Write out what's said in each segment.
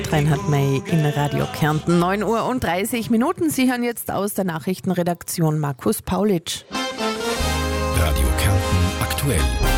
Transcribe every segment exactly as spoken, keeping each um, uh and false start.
Reinhard May in Radio Kärnten. neun Uhr und dreißig Minuten. Sie hören jetzt aus der Nachrichtenredaktion Markus Paulitsch. Radio Kärnten aktuell.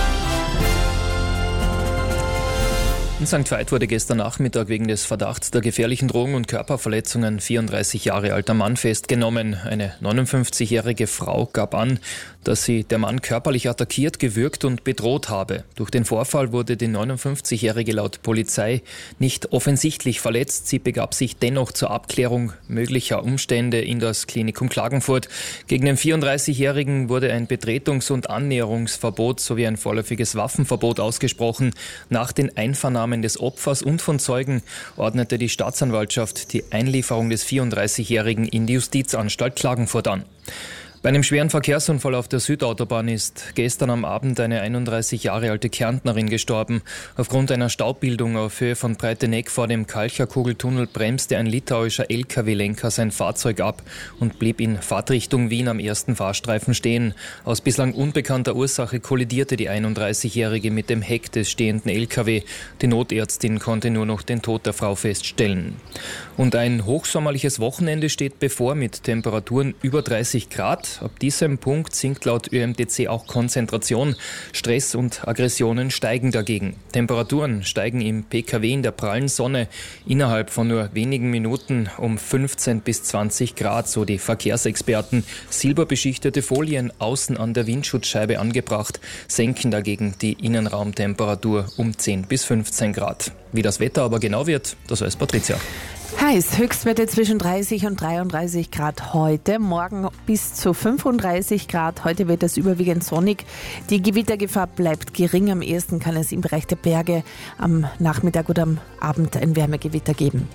In Sankt Veit wurde gestern Nachmittag wegen des Verdachts der gefährlichen Drogen- und Körperverletzungen vierunddreißig Jahre alter Mann festgenommen. Eine neunundfünfzigjährige Frau gab an, dass sie der Mann körperlich attackiert, gewürgt und bedroht habe. Durch den Vorfall wurde die neunundfünfzigjährige laut Polizei nicht offensichtlich verletzt. Sie begab sich dennoch zur Abklärung möglicher Umstände in das Klinikum Klagenfurt. Gegen den vierunddreißigjährigen wurde ein Betretungs- und Annäherungsverbot sowie ein vorläufiges Waffenverbot ausgesprochen. Nach den Einvernahmen des Opfers und von Zeugen ordnete die Staatsanwaltschaft die Einlieferung des vierunddreißigjährigen in die Justizanstalt Klagenfurt an. Bei einem schweren Verkehrsunfall auf der Südautobahn ist gestern am Abend eine einunddreißig Jahre alte Kärntnerin gestorben. Aufgrund einer Staubbildung auf Höhe von Breiteneck vor dem Kalcher-Kugeltunnel bremste ein litauischer L K W-Lenker sein Fahrzeug ab und blieb in Fahrtrichtung Wien am ersten Fahrstreifen stehen. Aus bislang unbekannter Ursache kollidierte die einunddreißigjährige mit dem Heck des stehenden L K W. Die Notärztin konnte nur noch den Tod der Frau feststellen. Und ein hochsommerliches Wochenende steht bevor mit Temperaturen über dreißig Grad. Ab diesem Punkt sinkt laut Ö M T C auch Konzentration. Stress und Aggressionen steigen dagegen. Temperaturen steigen im P K W in der prallen Sonne innerhalb von nur wenigen Minuten um fünfzehn bis zwanzig Grad, so die Verkehrsexperten. Silberbeschichtete Folien außen an der Windschutzscheibe angebracht, senken dagegen die Innenraumtemperatur um zehn bis fünfzehn Grad. Wie das Wetter aber genau wird, das weiß Patricia. Heiß, Höchstwerte zwischen dreißig und dreiunddreißig Grad heute, morgen bis zu fünfunddreißig Grad. Heute wird es überwiegend sonnig. Die Gewittergefahr bleibt gering. Am ehesten kann es im Bereich der Berge am Nachmittag oder am Abend ein Wärmegewitter geben.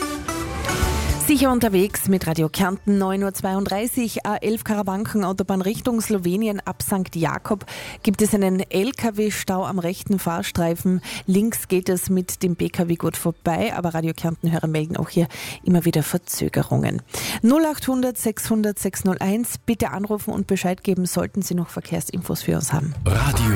Sicher unterwegs mit Radio Kärnten, neun Uhr zweiunddreißig, A elf Karawanken, Autobahn Richtung Slowenien ab Sankt Jakob gibt es einen L K W-Stau am rechten Fahrstreifen. Links geht es mit dem P K W gut vorbei, aber Radio Kärnten-Hörer melden auch hier immer wieder Verzögerungen. null acht hundert sechshundert sechshunderteins, bitte anrufen und Bescheid geben, sollten Sie noch Verkehrsinfos für uns haben. Radio